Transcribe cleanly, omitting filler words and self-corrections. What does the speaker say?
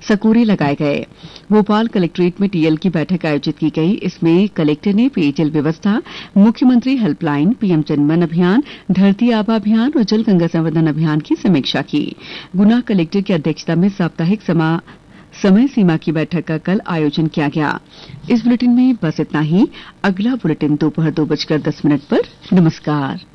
सकोरे लगाए गए। भोपाल कलेक्ट्रेट में टीएल की बैठक आयोजित की गई। इसमें कलेक्टर ने पेयजल व्यवस्था, मुख्यमंत्री हेल्पलाइन, पीएम जनमन अभियान, धरती आबा अभियान और जल गंगा संवर्धन अभियान की समीक्षा की। गुना कलेक्टर की अध्यक्षता में साप्ताहिक समय सीमा की बैठक का कल आयोजन किया गया। इस बुलेटिन में बस इतना ही। अगला बुलेटिन दोपहर 2:10 पर। नमस्कार।